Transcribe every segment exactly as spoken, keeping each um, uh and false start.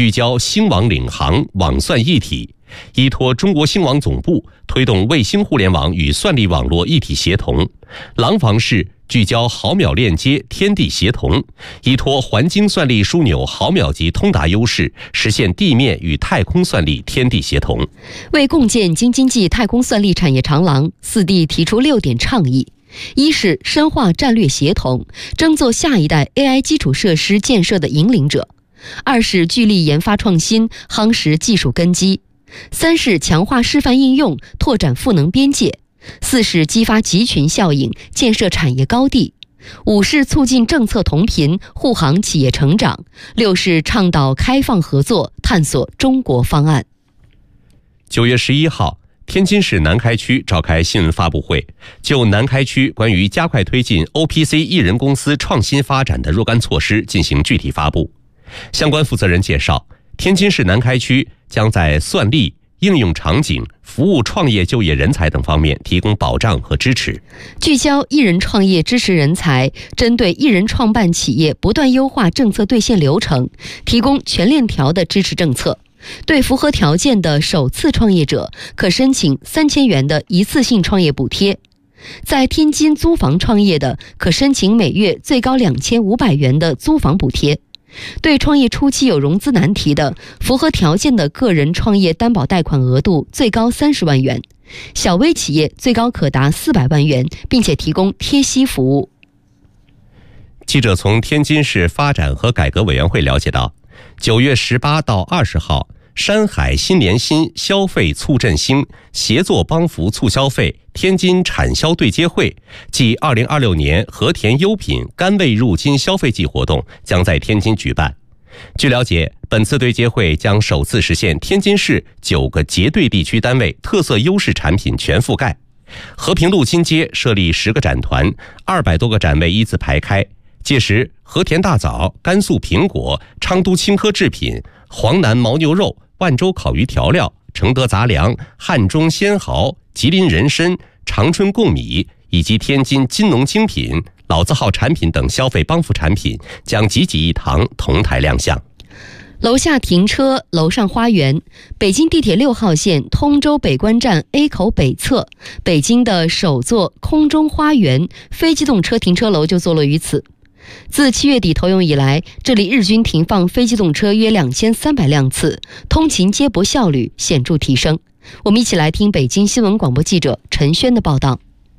聚焦星网领航、网算一体，依托中国星网总部推动卫星互联网与算力网络一体协同。廊坊市聚焦毫秒链接、天地协同，依托环京算力枢纽毫秒级通达优势，实现地面与太空算力天地协同。 为共建京津冀太空算力产业长廊，四地提出六点倡议：一是深化战略协同，争做下一代 A I 基础设施建设的引领者；二是聚力研发创新，夯实技术根基；三是强化示范应用，拓展赋能边界；四是激发集群效应，建设产业高地；五是促进政策同频，护航企业成长；六是倡导开放合作，探索中国方案。 九月十一号，天津市南开区召开新闻发布会，就南开区关于加快推进 O P C 艺人公司创新发展的若干措施进行具体发布。相关负责人介绍，天津市南开区将在算力、应用场景、服务创业就业人才等方面提供保障和支持， 聚焦艺人创业支持人才，针对艺人创办企业不断优化政策兑现流程，提供全链条的支持政策。对符合条件的首次创业者，可申请三千元的一次性创业补贴；在天津租房创业的，可申请每月最高两千五百元的租房补贴。对创业初期有融资难题的，符合条件的个人创业担保贷款额度最高三十万元，小微企业最高可达四百万元，并且提供贴息服务。 记者从天津市发展和改革委员会了解到，九月十八到二十号，山海新联新消费促振兴协作帮扶促消费天津产销对接会暨二零二六年和田优品甘味入津消费季活动将在天津举办。据了解，本次对接会将首次实现天津市九个结对地区单位特色优势产品全覆盖。和平路金街设立十个展团，二百多个展位依次排开。届时，和田大枣、甘肃苹果、昌都青稞制品、黄南牦牛肉、万州烤鱼调料、承德杂粮、汉中鲜蚝、吉林人参、长春贡米以及天津金农精品、老字号产品等消费帮扶产品将济济一堂同台亮相。 楼下停车，楼上花园。北京地铁六号线通州北关站 A 口北侧，北京的首座空中花园非机动车停车楼就坐落于此。自七月底投用以来，这里日均停放非机动车约两千三百辆次，通勤接驳效率显著提升。我们一起来听北京新闻广播记者陈轩的报道。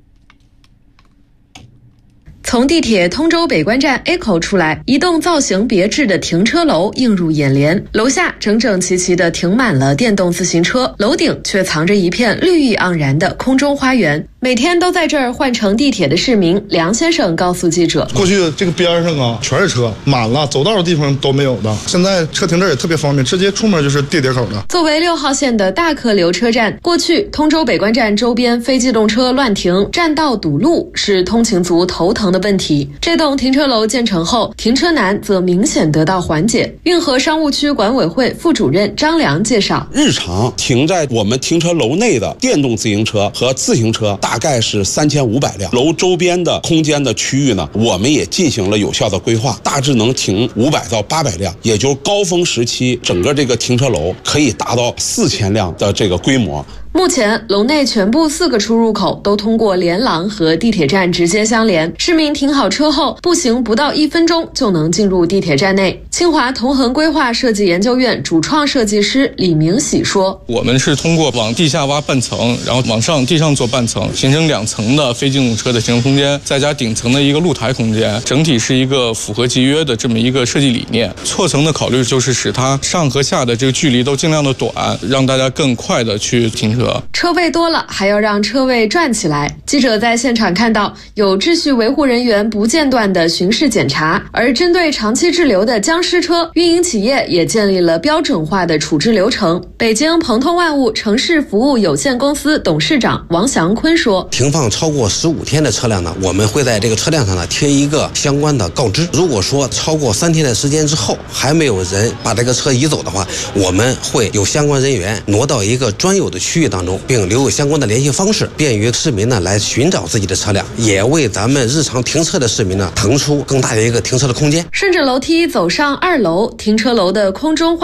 从地铁通州北关站 A 口出来，一栋造型别致的停车楼映入眼帘，楼下整整齐齐地停满了电动自行车，楼顶却藏着一片绿意盎然的空中花园。每天都在这儿换乘地铁的市民梁先生告诉记者， 过去这个边上啊全是车，满了，走道的地方都没有的。现在车停这儿也特别方便，直接出门就是地铁口了。 作为六号线的大客流车站，过去通州北关站周边非机动车乱停、占道堵路是通勤族头疼的问题。这栋停车楼建成后，停车难则明显得到缓解。运河商务区管委会副主任张良介绍， 日常停在我们停车楼内的电动自行车和自行车大概是三千五百辆，楼周边的空间的区域呢，我们也进行了有效的规划，大致能停五百到八百辆，也就是高峰时期整个这个停车楼可以达到四千辆的这个规模。 目前楼内全部四个出入口都通过连廊和地铁站直接相连，市民停好车后步行不到一分钟就能进入地铁站内。清华同恒规划设计研究院主创设计师李明喜说， 我们是通过往地下挖半层，然后往上地上做半层，形成两层的非机动车的行车空间，再加顶层的一个露台空间，整体是一个符合集约的这么一个设计理念。错层的考虑就是使它上和下的这个距离都尽量的短，让大家更快的去停车。 车位多了，还要让车位转起来。记者在现场看到有秩序维护人员不间断的巡视检查，而针对长期滞留的僵尸车，运营企业也建立了标准化的处置流程。北京鹏通万物城市服务有限公司董事长王祥坤说， 停放超过十五天的车辆呢，我们会在这个车辆上呢贴一个相关的告知。如果说超过三天的时间之后还没有人把这个车移走的话，我们会有相关人员挪到一个专有的区域当中，并留有相关的联系方式，便于市民呢来寻找自己的车辆，也为咱们日常停车的市民呢腾出更大的一个停车的空间。 顺着楼梯走上二楼，停车楼的空中